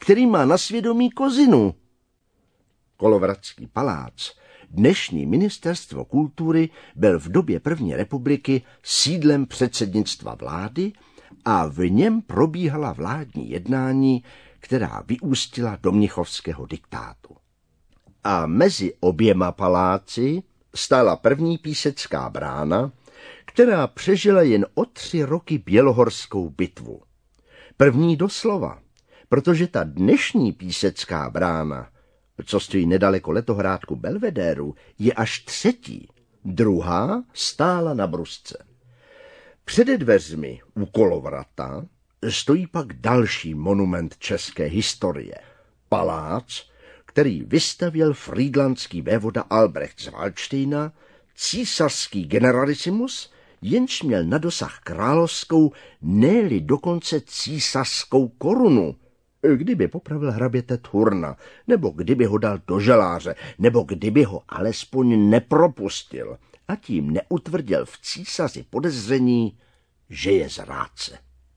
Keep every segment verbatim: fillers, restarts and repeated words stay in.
který má na svědomí kozinu. Kolovratský palác, dnešní ministerstvo kultury, byl v době první republiky sídlem předsednictva vlády a v něm probíhala vládní jednání, která vyústila do mnichovského diktátu. A mezi oběma paláci stála první Písecká brána, která přežila jen o tři roky Bělohorskou bitvu. První doslova, protože ta dnešní Písecká brána, co stojí nedaleko letohrádku Belvedéru, je až třetí. Druhá stála na brusce. Přede dveřmi u Kolovrata stojí pak další monument české historie. Palác, který vystavěl frýdlandský vévoda Albrecht z Valdštejna, císařský generalissimus, jenž měl na dosah královskou, ne-li dokonce císařskou korunu, kdyby popravil hraběte Thurna, nebo kdyby ho dal do želáře, nebo kdyby ho alespoň nepropustil a tím neutvrdil v císaři podezření, že je zrádce.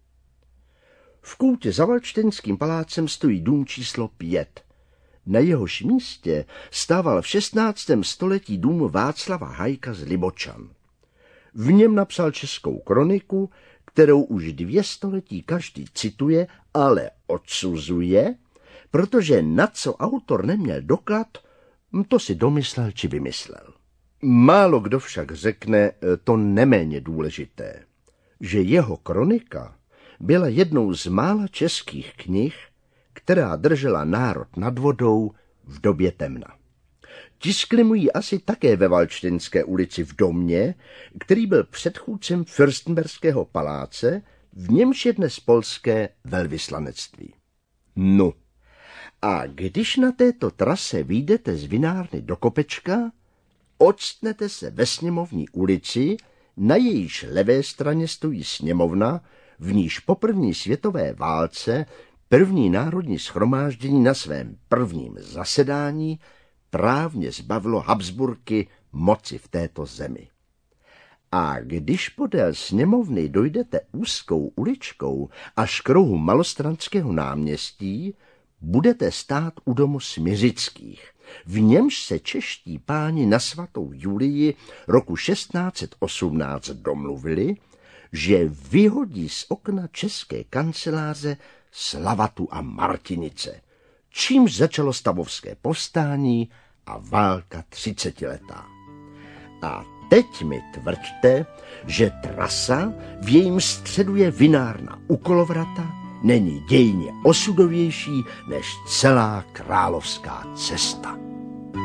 V koutě za Valdštejnským palácem stojí dům číslo pět. Na jehož místě stával v šestnáctém století dům Václava Hajka z Libočan. V něm napsal českou kroniku, kterou už dvě století každý cituje, ale odsuzuje, protože na co autor neměl doklad, to si domyslel či vymyslel. Málo kdo však řekne to neméně důležité, že jeho kronika byla jednou z mála českých knih, která držela národ nad vodou v době temna. Tiskli mu ji asi také ve Valdštejnské ulici v domě, který byl předchůdcem Fürstenberského paláce, v němž je dnes polské velvyslanectví. No, a když na této trase vyjdete z vinárny do Kopečka, octnete se ve Sněmovní ulici, na jejíž levé straně stojí sněmovna, v níž po první světové válce první národní shromáždění na svém prvním zasedání právně zbavilo Habsburky moci v této zemi. A když podél sněmovny dojdete úzkou uličkou až k rohu Malostranského náměstí, budete stát u domu Smiřických, v němž se čeští páni na svatou Julii roku šestnáct set osmnáct domluvili, že vyhodí z okna české kanceláře Slavatu a Martinice, čímž začalo stavovské povstání a válka třicetiletá. A teď mi tvrďte, že trasa, v jejím středu je vinárna u Kolovrata, není dějně osudovější než celá královská cesta.